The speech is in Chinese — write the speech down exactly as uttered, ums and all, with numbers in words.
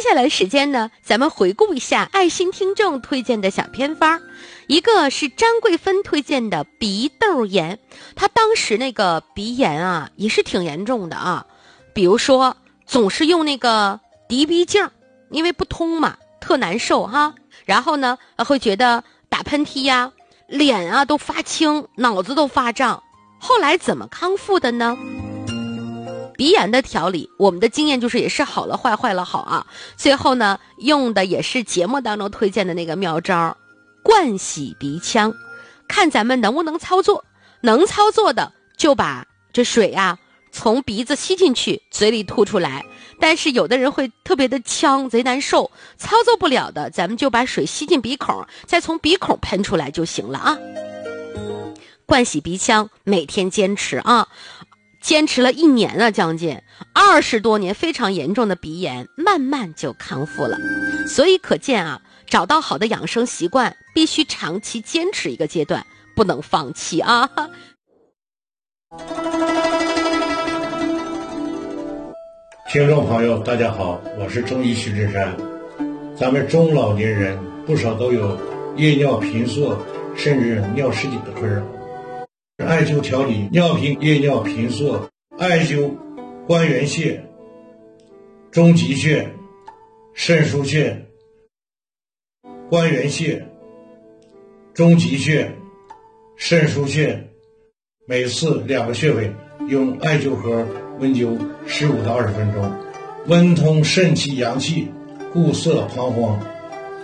下来时间呢，咱们回顾一下爱心听众推荐的小偏方。一个是张桂芬推荐的鼻窦炎，她当时那个鼻炎啊也是挺严重的啊，比如说总是用那个滴鼻镜，因为不通嘛，特难受哈。然后呢会觉得打喷嚏呀，脸啊都发青，脑子都发胀。后来怎么康复的呢？鼻炎的调理，我们的经验就是也是好了坏，坏了好啊。最后呢，用的也是节目当中推荐的那个妙招，灌洗鼻腔，看咱们能不能操作。能操作的就把这水啊从鼻子吸进去，嘴里吐出来。但是有的人会特别的呛，贼难受，操作不了的，咱们就把水吸进鼻孔，再从鼻孔喷出来就行了啊。灌洗鼻腔，每天坚持啊。坚持了一年了，将近二十多年，非常严重的鼻炎慢慢就康复了。所以可见啊，找到好的养生习惯必须长期坚持一个阶段，不能放弃啊。 听众朋友大家好，我是中医徐志山。咱们中老年人不少都有夜尿频缩甚至尿失禁的困扰，艾灸调理尿频夜尿频缩，艾灸关元穴、中极穴、肾腧穴、关元穴、中极穴、肾腧穴，每次两个穴位，用艾灸盒温灸十五到二十分钟，温通肾气阳气，固涩膀胱，